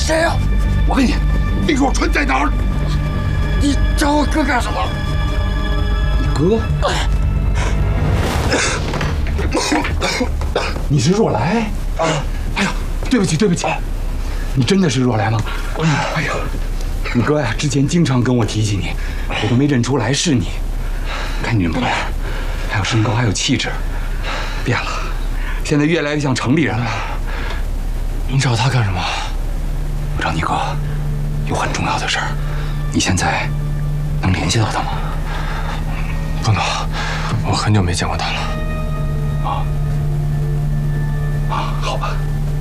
谁呀？ 我问你，李若春在哪儿？ 你找我哥干什么？ 你哥？你是若来？哎呀，对不起，对不起，你真的是若来吗？哎呀，你哥呀，之前经常跟我提起你，我都没认出来是你。看你这模样，还有身高，还有气质，变了，现在越来越像城里人了。 你找他干什么？ 我找你哥有很重要的事儿，你现在能联系到他吗？ 不能，我很久没见过他了。 好吧。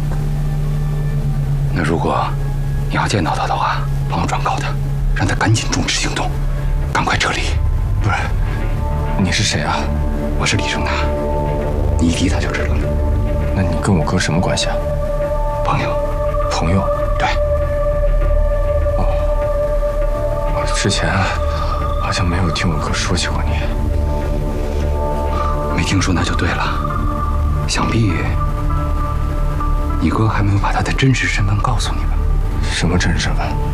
那如果你要见到他的话，帮我转告他，让他赶紧终止行动，赶快撤离。 不是，你是谁啊？ 我是李胜达，你一提他就知道了。 那你跟我哥什么关系啊？ 朋友。 朋友？ 对。 哦，我之前好像没有听我哥说起过你。 没听说那就对了，想必你哥还没有把他的真实身份告诉你吧？ 什么真实身份？